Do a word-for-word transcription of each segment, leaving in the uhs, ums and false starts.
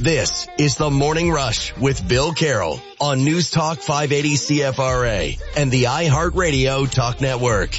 This is the Morning Rush with Bill Carroll on News Talk five eighty C F R A and the iHeartRadio Talk Network.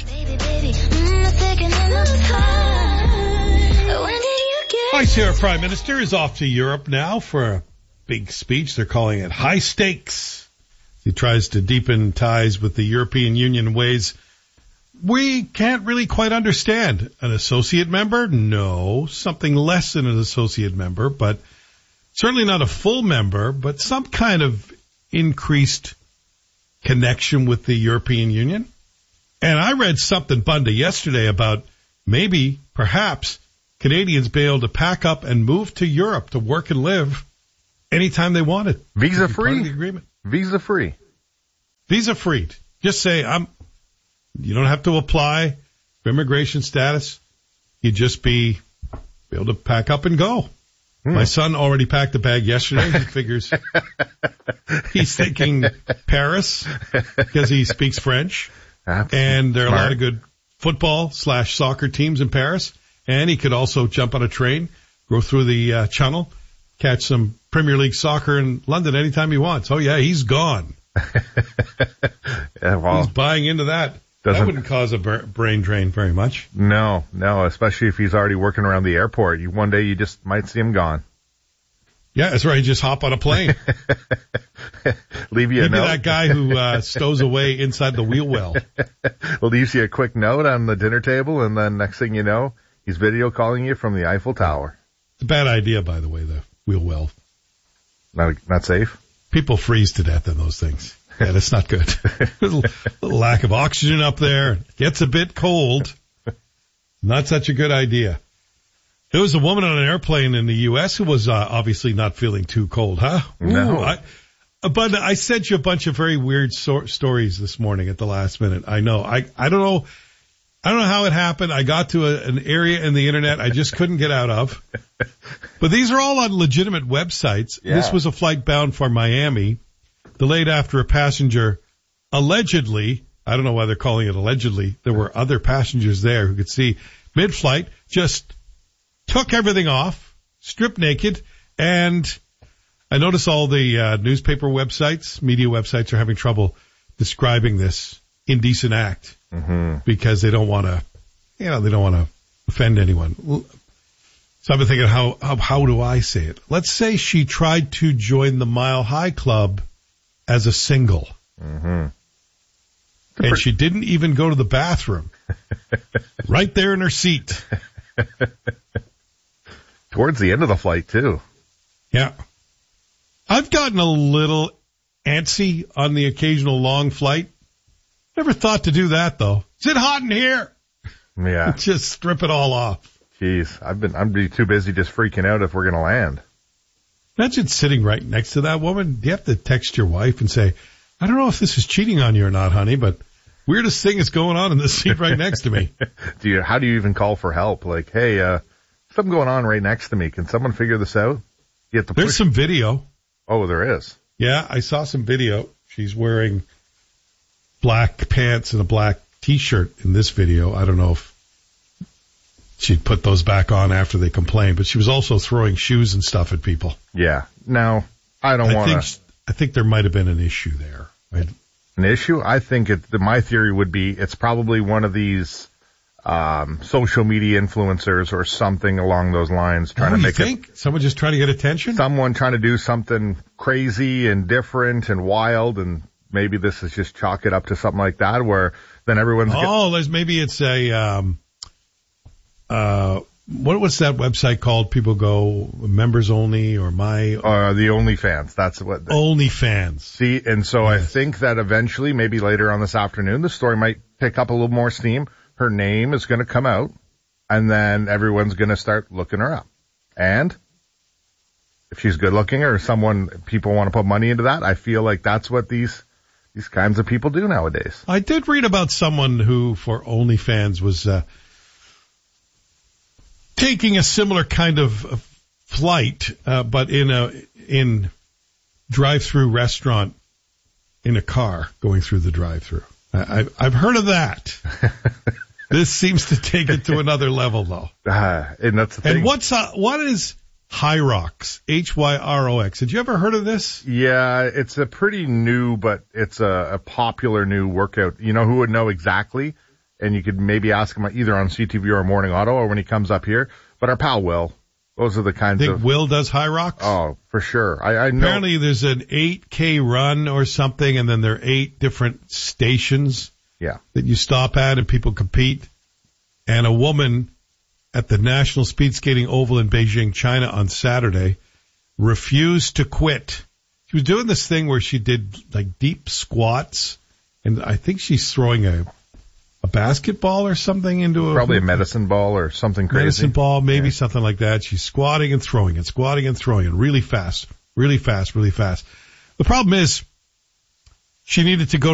Our Prime Minister is off to Europe now for a big speech. They're calling it high stakes. He tries to deepen ties with the European Union in ways we can't really quite understand. An associate member? No. Something less than an associate member, but certainly not a full member, but some kind of increased connection with the European Union. And I read something, Bunda, yesterday about maybe, perhaps, Canadians be able to pack up and move to Europe to work and live anytime they wanted. Visa free? The agreement. Visa free. Visa free. Just say, I'm, you don't have to apply for immigration status. You just be, be able to pack up and go. Hmm. My son already packed a bag yesterday. He figures he's thinking Paris because he speaks French. Absolutely. And there are Smart. a lot of good football slash soccer teams in Paris. And he could also jump on a train, go through the uh, channel, catch some Premier League soccer in London anytime he wants. Oh, yeah, he's gone. Yeah, well, he's buying into that. That wouldn't cause a br- brain drain very much. No, no, especially if he's already working around the airport. You, one day you just might see him gone. Yeah, that's right. You just hop on a plane. Leave you Maybe a note. that guy who uh, stows away inside the wheel well. Well, leaves you a quick note on the dinner table, and then next thing you know, he's video calling you from the Eiffel Tower. It's a bad idea, by the way, the wheel well. Not, not safe? People freeze to death in those things. Yeah, that's not good. There's a little lack of oxygen up there. It gets a bit cold. Not such a good idea. There was a woman on an airplane in the U S who was uh, obviously not feeling too cold, huh? No. Ooh, I, but I sent you a bunch of very weird so- stories this morning at the last minute. I know. I, I don't know. I don't know how it happened. I got to a, an area in the internet I just couldn't get out of. But these are all on legitimate websites. Yeah. This was a flight bound for Miami, delayed after a passenger allegedly, I don't know why they're calling it allegedly, there were other passengers there who could see mid-flight, just took everything off, stripped naked, and I notice all the uh, newspaper websites, media websites are having trouble describing this indecent act. Mm-hmm. Because they don't want to, you know, they don't want to offend anyone. So I've been thinking, how, how how do I say it? Let's say she tried to join the Mile High Club as a single. Mm-hmm. And she didn't even go to the bathroom. Right there in her seat. Towards the end of the flight, too. Yeah. I've gotten a little antsy on the occasional long flight. Never thought to do that, though. Is it hot in here? Yeah. Just strip it all off. Jeez, I've been, I'm be too busy just freaking out if we're going to land. Imagine sitting right next to that woman. Do you have to text your wife and say, I don't know if this is cheating on you or not, honey, but weirdest thing is going on in the seat right next to me. Do you, how do you even call for help? Like, hey, uh, something going on right next to me. Can someone figure this out? You have to There's push. some video. Oh, there is. Yeah, I saw some video. She's wearing black pants and a black T-shirt in this video. I don't know if she'd put those back on after they complained, but she was also throwing shoes and stuff at people. Yeah. Now, I don't want to. I think there might have been an issue there. I'd, an issue? I think it, the, my theory would be it's probably one of these um, social media influencers or something along those lines trying oh, to you make think? It. Someone just trying to get attention? Someone trying to do something crazy and different and wild, and maybe this is just chalk it up to something like that where then everyone's... Oh, get- maybe it's a... Um, uh, what what's that website called? People go members only or my... Uh, the OnlyFans. That's what... The, OnlyFans. See, and so yes. I think that eventually, maybe later on this afternoon, the story might pick up a little more steam. Her name is going to come out, and then everyone's going to start looking her up. And if she's good looking or someone, people want to put money into that, I feel like that's what these these kinds of people do nowadays. I did read about someone who, for OnlyFans, was... Uh, taking a similar kind of flight, uh, but in a in drive-through restaurant in a car going through the drive-through. I, I've, I've heard of that. This seems to take it to another level, though. Uh, and that's the thing. And what's uh, what is Hyrox, H Y R O X. Had you ever heard of this? Yeah, it's a pretty new, but it's a, a popular new workout. You know who would know exactly? And you could maybe ask him either on C T V or Morning Auto or when he comes up here. But our pal Will. Those are the kinds I think of... Will does Hyrox? Oh, for sure. I, I know. Apparently there's an eight K run or something, and then there are eight different stations Yeah. that you stop at and people compete. And a woman at the National Speed Skating Oval in Beijing, China on Saturday refused to quit. She was doing this thing where she did like deep squats, and I think she's throwing a a basketball or something into a... Probably a medicine ball or something crazy. Medicine ball, maybe Yeah. something like that. She's squatting and throwing it, squatting and throwing it really fast, really fast, really fast. The problem is she needed to go